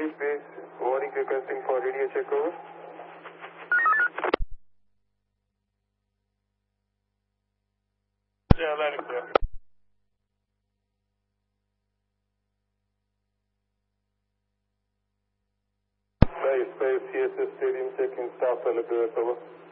base, warning requesting for radio check over. Yeah, loud and clear. Base, CSS Stadium checking staff celebrate over.